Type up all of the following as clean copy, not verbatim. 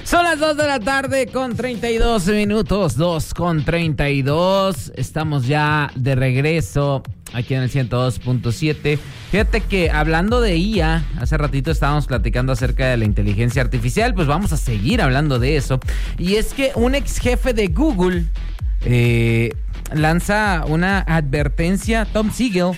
Son las 2 de la tarde con 32 minutos, 2:32. Estamos ya de regreso aquí en el 102.7. Fíjate que hablando de IA, hace ratito estábamos platicando acerca de la inteligencia artificial, pues vamos a seguir hablando de eso. Y es que un ex jefe de Google lanza una advertencia. Tom Siegel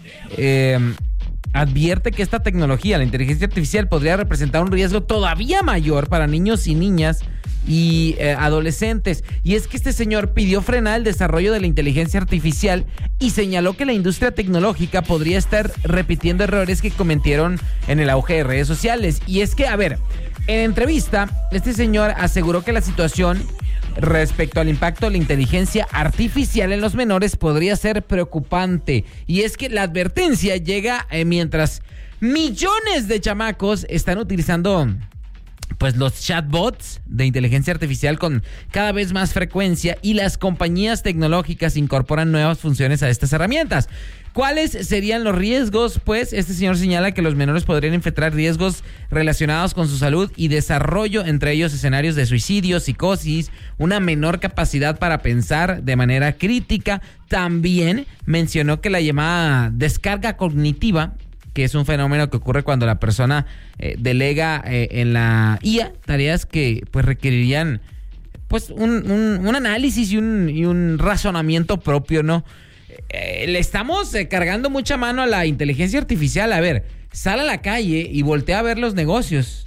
advierte que esta tecnología, la inteligencia artificial, podría representar un riesgo todavía mayor para niños y niñas y adolescentes. Y es que este señor pidió frenar el desarrollo de la inteligencia artificial y señaló que la industria tecnológica podría estar repitiendo errores que cometieron en el auge de redes sociales. Y es que, a ver, en entrevista, este señor aseguró que la situación respecto al impacto de la inteligencia artificial en los menores podría ser preocupante. Y es que la advertencia llega mientras millones de chamacos están utilizando pues los chatbots de inteligencia artificial con cada vez más frecuencia y las compañías tecnológicas incorporan nuevas funciones a estas herramientas. ¿Cuáles serían los riesgos? Pues este señor señala que los menores podrían enfrentar riesgos relacionados con su salud y desarrollo, entre ellos escenarios de suicidio, psicosis, una menor capacidad para pensar de manera crítica. También mencionó que la llamada descarga cognitiva, que es un fenómeno que ocurre cuando la persona delega en la IA tareas que pues requerirían pues un análisis y un razonamiento propio, ¿no? Le estamos cargando mucha mano a la inteligencia artificial. A ver, sal a la calle y voltea a ver los negocios.